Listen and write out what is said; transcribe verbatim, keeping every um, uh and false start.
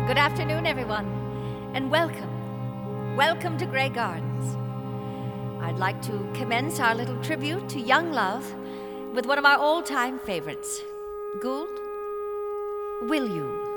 Good afternoon, everyone, and welcome. Welcome to Grey Gardens. I'd like to commence our little tribute to young love with one of our all-time favorites, Gould, Will You?